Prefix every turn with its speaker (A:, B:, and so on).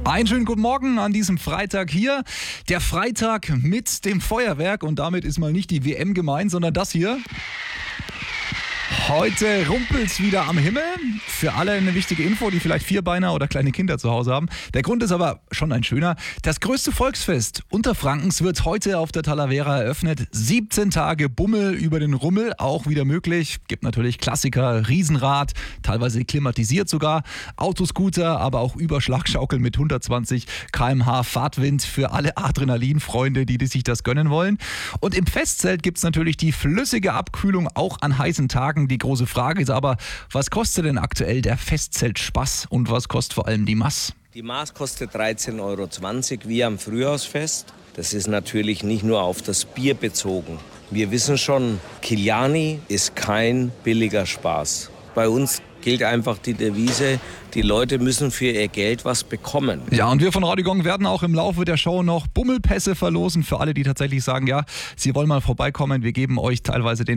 A: Einen schönen guten Morgen an diesem Freitag hier. Der Freitag mit dem Feuerwerk und damit ist mal nicht die WM gemeint, sondern das hier. Heute rumpelt's wieder am Himmel. Für alle eine wichtige Info, die vielleicht Vierbeiner oder kleine Kinder zu Hause haben. Der Grund ist aber schon ein schöner. Das größte Volksfest Unterfrankens wird heute auf der Talavera eröffnet. 17 Tage Bummel über den Rummel, auch wieder möglich. Gibt natürlich Klassiker, Riesenrad, teilweise klimatisiert sogar. Autoscooter, aber auch Überschlagschaukeln mit 120 km/h Fahrtwind für alle Adrenalinfreunde, die sich das gönnen wollen. Und im Festzelt gibt's natürlich die flüssige Abkühlung auch an heißen Tagen. Die große Frage ist aber, was kostet denn aktuell der Festzelt-Spaß und was kostet vor allem die Maß?
B: Die Maß kostet 13,20 € wie am Frühjahrsfest. Das ist natürlich nicht nur auf das Bier bezogen. Wir wissen schon, Kiliani ist kein billiger Spaß. Bei uns gilt einfach die Devise, die Leute müssen für ihr Geld was bekommen.
A: Ja, und wir von Radio Gong werden auch im Laufe der Show noch Bummelpässe verlosen für alle, die tatsächlich sagen, ja, sie wollen mal vorbeikommen. Wir geben euch teilweise den